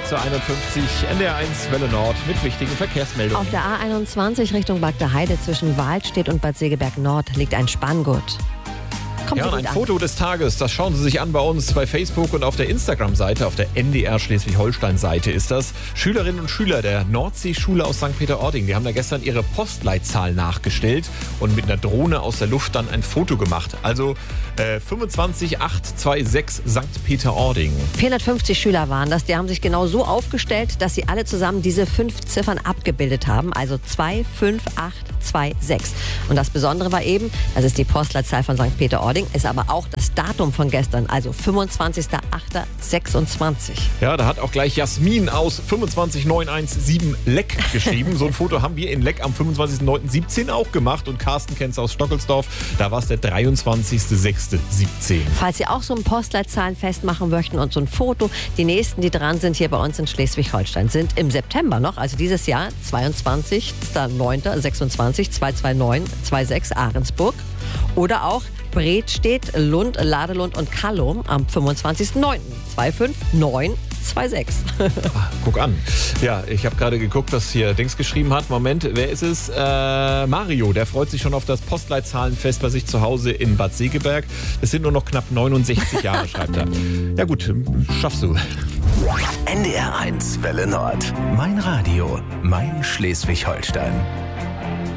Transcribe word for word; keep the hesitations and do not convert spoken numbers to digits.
sechs Uhr einundfünfzig, N D R eins Welle Nord mit wichtigen Verkehrsmeldungen. Auf der A einundzwanzig Richtung Bagder Heide zwischen Waldstedt und Bad Segeberg Nord liegt ein Spanngurt. Kommt Ja, Sie und gut ein an. Foto des Tages, das schauen Sie sich an bei uns bei Facebook und auf der Instagram-Seite, auf der N D R Schleswig-Holstein-Seite ist das. Schülerinnen und Schüler der Nordseeschule aus Sankt Peter-Ording, die haben da gestern ihre Postleitzahl nachgestellt und mit einer Drohne aus der Luft dann ein Foto gemacht. Also äh, fünfundzwanzig achthundertsechsundzwanzig Sankt Peter-Ording. vierhundertfünfzig Schüler waren das. Die haben sich genau so aufgestellt, dass sie alle zusammen diese fünf Ziffern abgebildet haben. Also zwei fünf acht zwei sechs. Und das Besondere war eben, das ist die Postleitzahl von Sankt Peter-Ording, ist aber auch das Datum von gestern, also fünfundzwanzigster achter sechsundzwanzig. Ja, da hat auch gleich Jasmin aus fünfundzwanzig neunhundertsiebzehn Leck geschrieben. So ein Foto haben wir in Leck am fünfundzwanzigster neunter siebzehn auch gemacht. Und Carsten kennt es aus Stockelsdorf, da war es der dreiundzwanzigster sechster siebzehn. Falls Sie auch so ein Postleitzahlenfest machen möchten und so ein Foto, die nächsten, die dran sind hier bei uns in Schleswig-Holstein, sind im September noch, also dieses Jahr, zweiundzwanzigster neunter sechsundzwanzig, zweihunderneunundzwanzig sechsundzwanzig Ahrensburg. Oder auch Bredstedt, Lund, Ladelund und Kallum am fünfundzwanzigster neunter zweihundertneunundfünfzig sechsundzwanzig. Ah, guck an. Ja, ich habe gerade geguckt, was hier Dings geschrieben hat. Moment, wer ist es? Äh, Mario, der freut sich schon auf das Postleitzahlenfest bei sich zu Hause in Bad Segeberg. Es sind nur noch knapp neunundsechzig Jahre, schreibt er. Ja gut, schaffst du. N D R eins Welle Nord. Mein Radio, mein Schleswig-Holstein.